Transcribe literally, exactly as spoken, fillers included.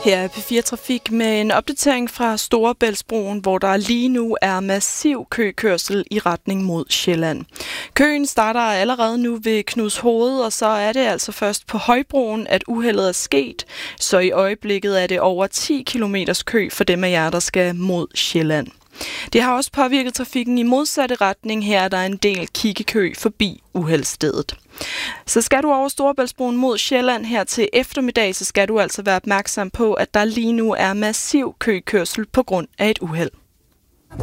Her er P fire Trafik med en opdatering fra Storebæltsbroen, hvor der lige nu er massiv køkørsel i retning mod Sjælland. Køen starter allerede nu ved Knudshoved, og så er det altså først på Højbroen, at uheldet er sket. Så i øjeblikket er det over ti kilometers kø for dem af jer, der skal mod Sjælland. Det har også påvirket trafikken i modsatte retning. Her er der en del kiggekø forbi uheldsstedet. Så skal du over Storebæltsbroen mod Sjælland her til eftermiddag, så skal du altså være opmærksom på, at der lige nu er massiv køkørsel på grund af et uheld.